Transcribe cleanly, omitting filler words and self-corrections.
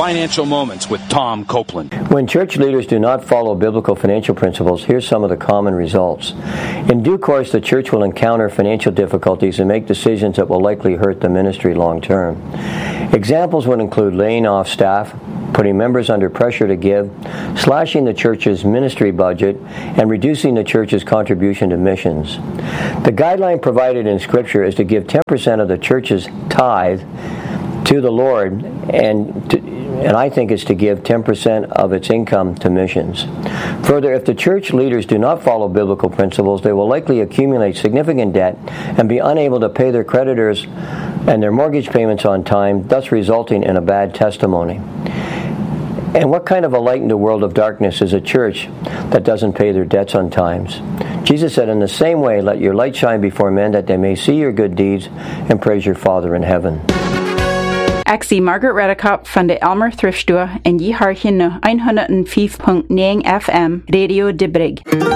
Financial Moments with Tom Copeland. When church leaders do not follow biblical financial principles, here's some of the common results. In due course, the church will encounter financial difficulties and make decisions that will likely hurt the ministry long term. Examples would include laying off staff, putting members under pressure to give, slashing the church's ministry budget, and reducing the church's contribution to missions. The guideline provided in Scripture is to give 10% of the church's tithe to the Lord, and I think it's to give 10% of its income to missions. Further, if the church leaders do not follow biblical principles, they will likely accumulate significant debt and be unable to pay their creditors and their mortgage payments on time, thus resulting in a bad testimony. And what kind of a light in the world of darkness is a church that doesn't pay their debts on time? Jesus said, in the same way, let your light shine before men, that they may see your good deeds and praise your Father in heaven. Ik zie Margaret Redekop van de Elmer Thriftstoe en je hartje na 105.9 FM Radio De Brig.